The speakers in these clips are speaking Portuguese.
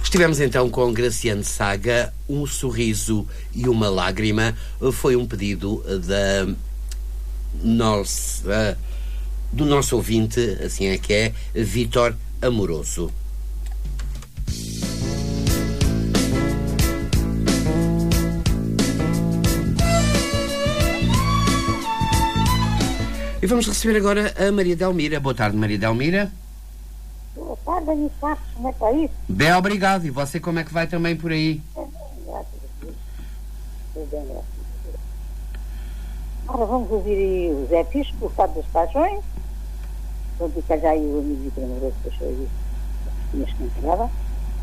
Estivemos então com Graciane Saga. Um sorriso e uma lágrima foi um pedido do nosso ouvinte, assim é que é, Vítor Amoroso. E vamos receber agora a Maria Delmira. Boa tarde, Maria Delmira. Boa tarde, Anitta. Como é que está isso? Bem, obrigado. E você, como é que vai também por aí? Graças a Deus. Tudo bem, graças a Deus. Agora vamos ouvir aí o Zé Pisco, o Fado das Paixões. Vou dedicar já aí o amigo Vitor Amoroso, que deixou aí as minhas que não pegava.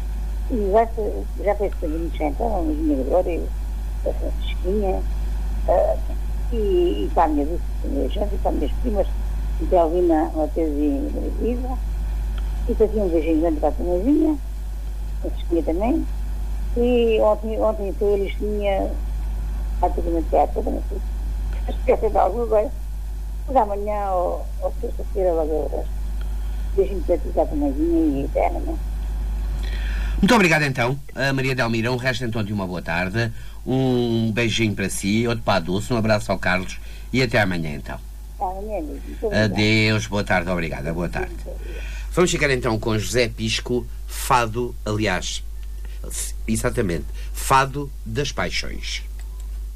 E já fez também já então, a minha Glória, a Francisquinha, e para a minha Dulce, a minha gente, e para as minhas primas, a Delvina, Mateus e Maria Luísa. E fazia um beijinho grande para a Tomazinha, a Francisquinha também. E ontem foi a listinha, praticamente toda, não sei. Esqueci de algo agora. Mas amanhã, ou sexta-feira, logo eu resto. Beijinho para ti, para a Tomazinha, e até amanhã. Muito obrigado então, a Maria Delmira. Um resto então de uma boa tarde. Um beijinho para si, outro para a Dulce, um abraço ao Carlos e até amanhã então. Amanhã mesmo. Adeus, boa tarde, obrigada, boa tarde. Vamos ficar então com José Pisco, Fado, aliás, exatamente, Fado das Paixões.